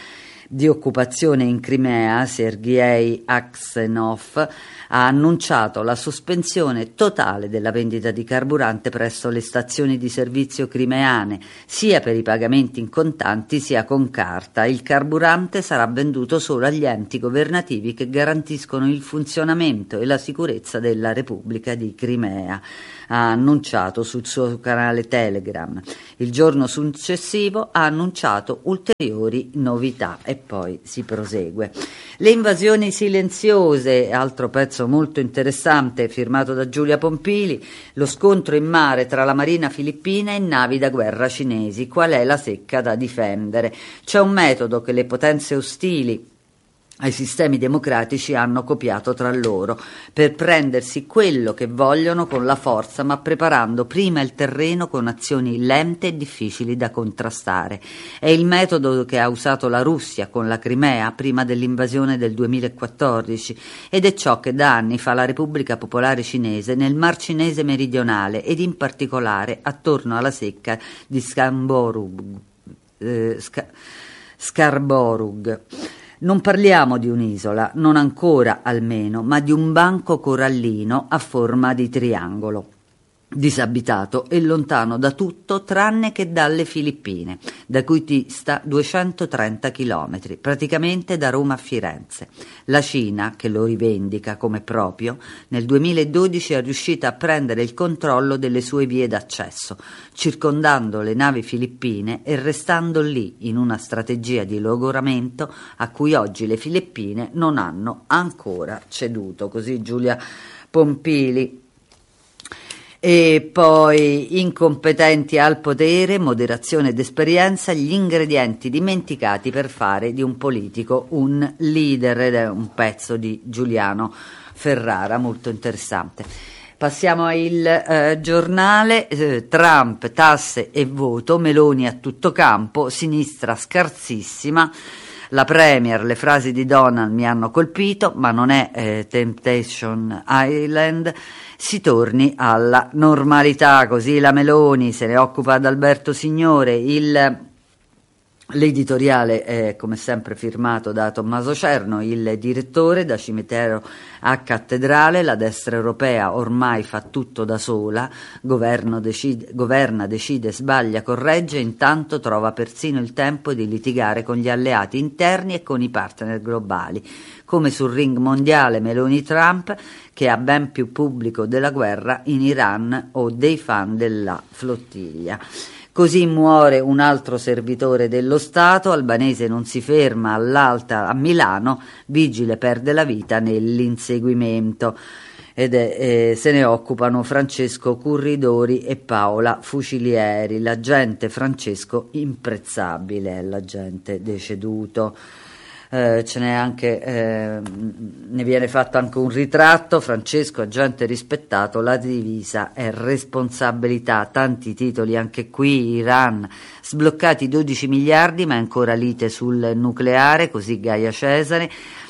di occupazione in Crimea, Sergei Aksenov, ha annunciato la sospensione totale della vendita di carburante presso le stazioni di servizio crimeane, sia per i pagamenti in contanti sia con carta. Il carburante sarà venduto solo agli enti governativi che garantiscono il funzionamento e la sicurezza della Repubblica di Crimea, ha annunciato sul suo canale Telegram. Il giorno successivo ha annunciato ulteriori novità e poi si prosegue. Le invasioni silenziose, altro pezzo molto interessante firmato da Giulia Pompili, lo scontro in mare tra la marina filippina e navi da guerra cinesi. Qual è la secca da difendere? C'è un metodo che le potenze ostili ai sistemi democratici hanno copiato tra loro per prendersi quello che vogliono con la forza, ma preparando prima il terreno con azioni lente e difficili da contrastare. È il metodo che ha usato la Russia con la Crimea prima dell'invasione del duemilaquattordici ed è ciò che da anni fa la Repubblica Popolare Cinese nel Mar Cinese meridionale ed in particolare attorno alla secca di Scarborough. Eh, Sca- Scarborough. Non parliamo di un'isola, non ancora almeno, ma di un banco corallino a forma di triangolo, disabitato e lontano da tutto tranne che dalle Filippine, da cui dista duecentotrenta chilometri, praticamente da Roma a Firenze. La Cina, che lo rivendica come proprio, nel duemiladodici è riuscita a prendere il controllo delle sue vie d'accesso, circondando le navi filippine e restando lì in una strategia di logoramento a cui oggi le Filippine non hanno ancora ceduto. Così Giulia Pompili. E poi incompetenti al potere, moderazione ed esperienza, gli ingredienti dimenticati per fare di un politico un leader, ed è un pezzo di Giuliano Ferrara molto interessante. Passiamo al eh, giornale, eh, Trump, tasse e voto, Meloni a tutto campo, sinistra scarsissima. La Premier, le frasi di Donald mi hanno colpito, ma non è eh, Temptation Island, si torni alla normalità, così la Meloni se ne occupa Adalberto Signore. Il, l'editoriale è come sempre firmato da Tommaso Cerno, il direttore, da cimitero a cattedrale, la destra europea ormai fa tutto da sola, governo decide, governa, decide, sbaglia, corregge, intanto trova persino il tempo di litigare con gli alleati interni e con i partner globali, come sul ring mondiale Meloni-Trump, che ha ben più pubblico della guerra in Iran o dei fan della flottiglia. Così muore un altro servitore dello Stato, Albanese non si ferma all'alta a Milano, vigile perde la vita nell'inseguimento. Ed è, eh, se ne occupano Francesco Curridori e Paola Fucilieri. L'agente Francesco imprezzabile, è l'agente deceduto. Eh, ce n'è anche, eh, ne viene fatto anche un ritratto. Francesco, agente rispettato, la divisa è responsabilità. Tanti titoli anche qui. Iran, sbloccati dodici miliardi ma ancora lite sul nucleare, così Gaia Cesare.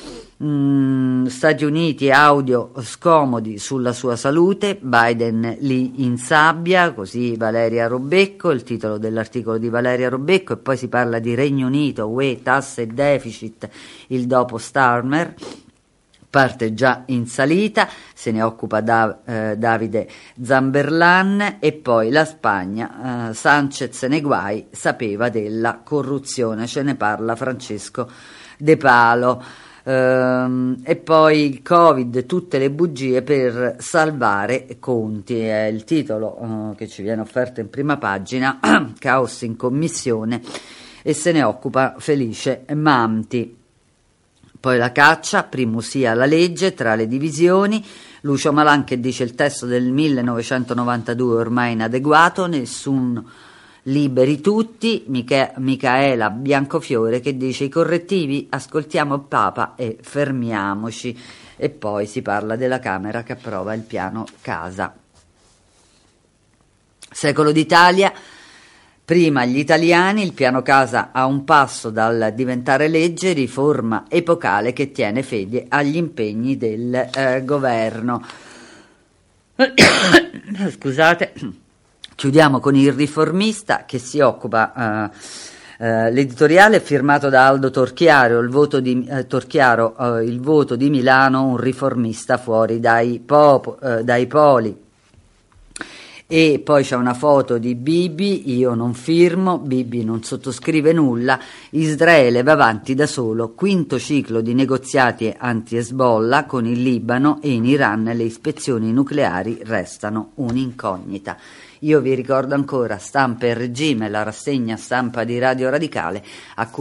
Mm, Stati Uniti, audio scomodi sulla sua salute, Biden li insabbia, così Valeria Robecco, il titolo dell'articolo di Valeria Robecco. E poi si parla di Regno Unito, U E, tasse e deficit, il dopo Starmer, parte già in salita, se ne occupa da, eh, Davide Zamberlan. E poi la Spagna, eh, Sanchez nei guai, sapeva della corruzione, ce ne parla Francesco De Palo. Uh, e poi il Covid, tutte le bugie per salvare Conti, è il titolo uh, che ci viene offerto in prima pagina. Caos in commissione, e se ne occupa Felice Manti. Poi la caccia, primusia alla legge tra le divisioni, Lucio Malan che dice il testo del millenovecentonovantadue ormai inadeguato, nessun liberi tutti. Mica- Micaela Biancofiore che dice i correttivi, ascoltiamo il Papa e fermiamoci. E poi si parla della Camera che approva il piano casa. Secolo d'Italia, prima gli italiani, il piano casa a un passo dal diventare legge, riforma epocale che tiene fede agli impegni del eh, governo. Scusate. Chiudiamo con il Riformista che si occupa Eh, l'editoriale è firmato da Aldo Torchiaro, il voto di, eh, Torchiaro, eh, il voto di Milano, un riformista fuori dai, popo, eh, dai poli. E poi c'è una foto di Bibi, io non firmo, Bibi non sottoscrive nulla, Israele va avanti da solo, quinto ciclo di negoziati anti-Hezbollah con il Libano, e in Iran le ispezioni nucleari restano un'incognita. Io vi ricordo ancora Stampa e Regime, la rassegna stampa di Radio Radicale, a cui